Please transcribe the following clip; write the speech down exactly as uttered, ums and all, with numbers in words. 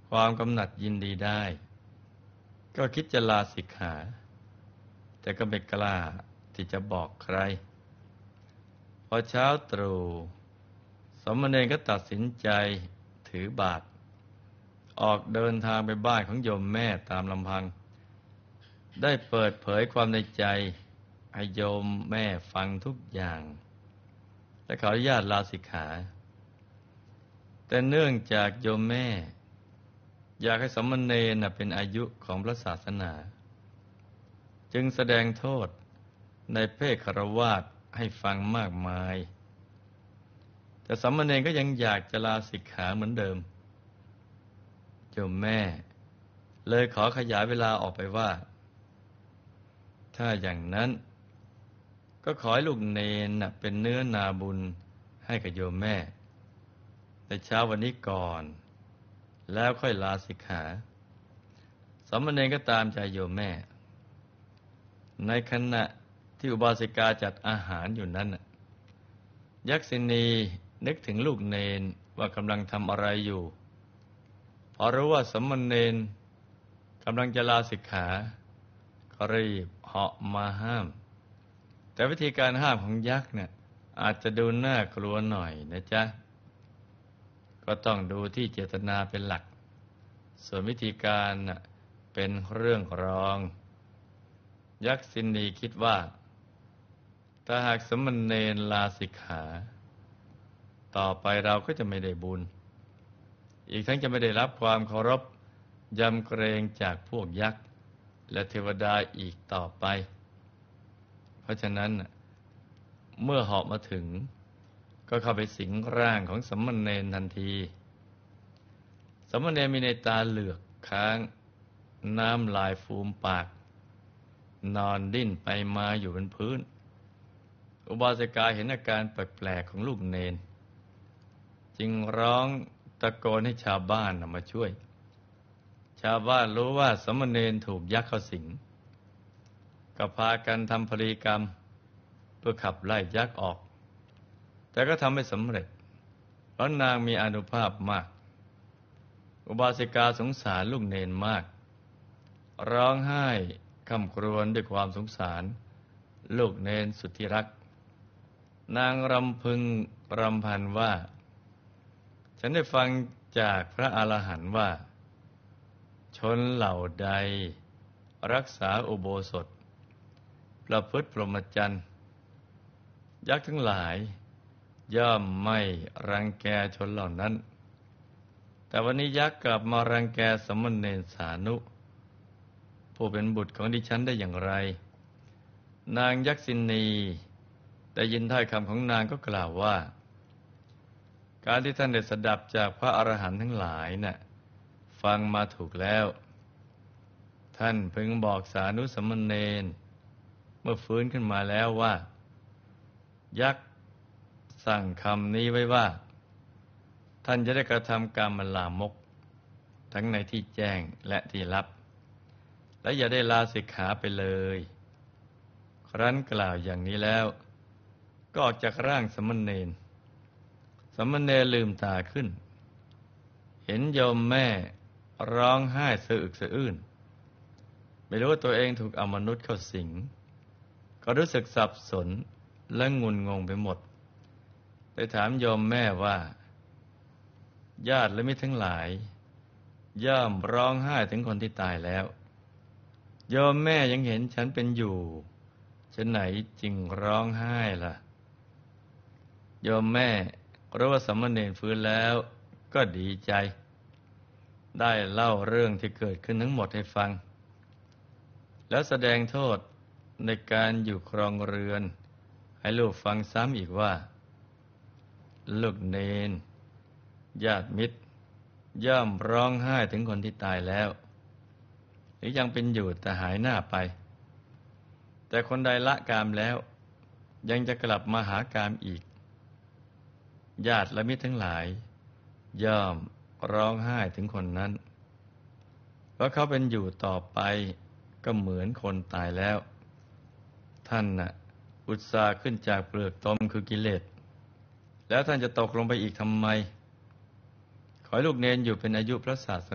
ความกำหนัดยินดีได้ก็คิดจะลาสิกขาแต่ก็ไม่กล้าที่จะบอกใครพอเช้าตรู่สามเณรก็ตัดสินใจถือบาตรออกเดินทางไปบ้านของโยมแม่ตามลำพังได้เปิดเผยความในใจให้โยมแม่ฟังทุกอย่างและขออนุญาตลาสิกขาแต่เนื่องจากโยมแม่อยากให้สามเณรเป็นอายุของพระศาสนาจึงแสดงโทษในเพศฆราวาสให้ฟังมากมายแต่สามเณรก็ยังอยากจะลาสิกขาเหมือนเดิมโยมแม่เลยขอขยายเวลาออกไปว่าถ้าอย่างนั้นก็ขอให้ลูกเนรเป็นเนื้อนาบุญให้กับโยมแม่ในเช้าวันนี้ก่อนแล้วค่อยลาสิกขาสามเณรก็ตามใจโยมแม่ในขณะที่อุบาสิกาจัดอาหารอยู่นั้นยักษิณีนึกถึงลูกเนรว่ากำลังทำอะไรอยู่พอรู้ว่าสามเณรกำลังจะลาสิกขาก็รีบเหาะมาห้ามแต่วิธีการห้ามของยักษ์เนี่ยอาจจะดูน่ากลัวหน่อยนะจ๊ะก็ต้องดูที่เจตนาเป็นหลักส่วนวิธีการเป็นเรื่องรองยักษิณีคิดว่าถ้าหากสามเณรลาสิกขาต่อไปเราก็จะไม่ได้บุญอีกทั้งจะไม่ได้รับความเคารพยำเกรงจากพวกยักษ์และเทวดาอีกต่อไปเพราะฉะนั้นเมื่อเหาะมาถึงก็เข้าไปสิงร่างของสามเณรทันทีสามเณรมีในตาเหลือกค้างน้ำลายฟูมปากนอนดิ้นไปมาอยู่บนพื้นอุบาสิกาเห็นอาการแปลกๆของลูกเนรจึงร้องตะโกนให้ชาวบ้านมาช่วยชาวบ้านรู้ว่าสามเณรถูกยักษ์เข้าสิงก็พากันทำพลีกรรมเพื่อขับไล่ยักษ์ออกแต่ก็ทำไม่สำเร็จเพราะนางมีอานุภาพมากอุบาสิกาสงสารลูกเนรมากร้องไห้คร่ำครวญด้วยความสงสารลูกเนรสุดที่รักนางรำพึงรำพันว่าฉันได้ฟังจากพระอรหันต์ว่าชนเหล่าใดรักษาอุโบสถประพฤติพรหมจรรย์ยักษ์ทั้งหลายย่อมไม่รังแกชนเหล่านั้นแต่วันนี้ยักษ์กลับมารังแกสามเณรสานุผู้เป็นบุตรของดิฉันได้อย่างไรนางยักษิณีได้ยินถ้อยคำของนางก็กล่าวว่าการที่ท่านได้สดับจากพระอรหันต์ทั้งหลายน่ะฟังมาถูกแล้วท่านพึงบอกสานุสามเณรเมื่อฟื้นขึ้นมาแล้วว่ายักษ์สั่งคำนี้ไว้ว่าท่านจะได้กระทำกรรมลามกทั้งในที่แจ้งและที่ลับและอย่าได้ลาสิกขาไปเลยครั้นกล่าวอย่างนี้แล้วก็ออกจากร่างสามเณรสามเณรลืมตาขึ้นเห็นโยมแม่ร้องไห้สะอึกสะอื้นไม่รู้ว่าตัวเองถูกอมนุษย์เข้าสิงก็รู้สึกสับสนและงุนงงไปหมดได้ถามโยมแม่ว่าญาติและมิตรทั้งหลายย่อมร้องไห้ถึงคนที่ตายแล้วโยมแม่ยังเห็นฉันเป็นอยู่ฉะไหนจึงร้องไห้ล่ะโยมแม่รู้ว่าสามเณรฟื้นแล้วก็ดีใจได้เล่าเรื่องที่เกิดขึ้นทั้งหมดให้ฟังแล้วแสดงโทษในการอยู่ครองเรือนให้ลูกฟังซ้ำอีกว่าลูกเนรญาติมิตรย่อมร้องไห้ถึงคนที่ตายแล้วหรือยังเป็นอยู่แต่หายหน้าไปแต่คนใดละกามแล้วยังจะกลับมาหากามอีกญาติและมิตรทั้งหลายย่อมร้องไห้ถึงคนนั้นเพราะเขาเป็นอยู่ต่อไปก็เหมือนคนตายแล้วท่านน่ะอุตส่าห์ขึ้นจากเปลือกตมคือกิเลสแล้วท่านจะตกลงไปอีกทำไมขอให้ลูกเนรอยู่เป็นอายุพระศาส